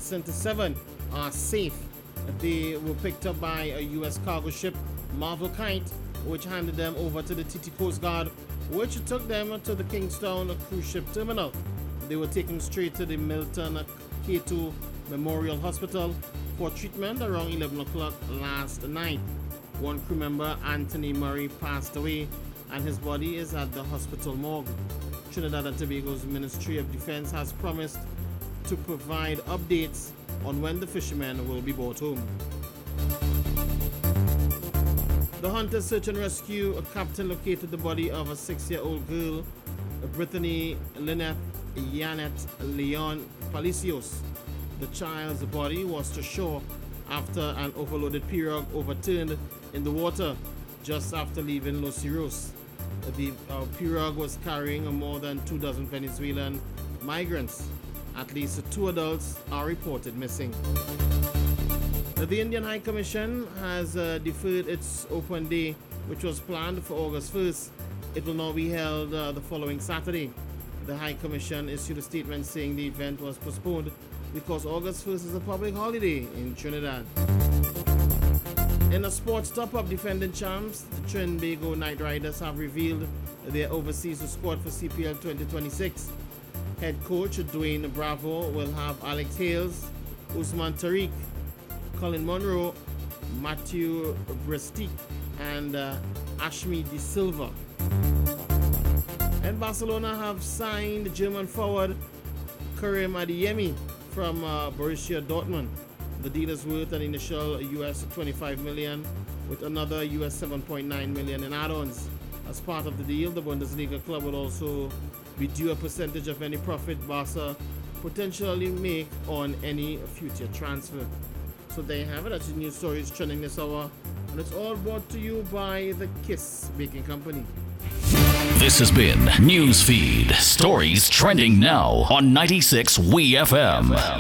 innocent 7 are safe. They were picked up by a U.S. cargo ship, Marvel Kite, which handed them over to the TT Coast Guard, which took them to the Kingstown cruise ship terminal. They were taken straight to the Milton K2 Memorial Hospital for treatment around 11 o'clock last night. One crew member, Anthony Murray, passed away and his body is at the hospital morgue. Trinidad and Tobago's Ministry of Defense has promised to provide updates on when the fishermen will be brought home. The Hunter Search and Rescue captain located the body of a 6-year-old girl, Brittany Lynette Yanet Leon Palacios. The child's body was to shore after an overloaded pirogue overturned in the water just after leaving Los Cerros. The pirogue was carrying more than 2 dozen Venezuelan migrants. At least 2 adults are reported missing. The Indian High Commission has deferred its open day, which was planned for August 1st. It will now be held the following Saturday. The High Commission issued a statement saying the event was postponed because August 1st is a public holiday in Trinidad. In a sports top-up, defending champs, the Trinbago Knight Riders have revealed their overseas squad for CPL 2026. Head coach Dwayne Bravo will have Alex Hales, Usman Tariq, Colin Monroe, Matthew Brestik, and Ashmi De Silva. And Barcelona have signed German forward Karim Adeyemi from Borussia Dortmund. The deal is worth an initial US $25 million with another US $7.9 million in add-ons. As part of the deal, the Bundesliga club will also be due a percentage of any profit Barca potentially make on any future transfer. So there you have it. That's the news stories trending this hour, and it's all brought to you by the Kiss Baking Company. This has been Newsfeed, stories trending now on 96 WeFM.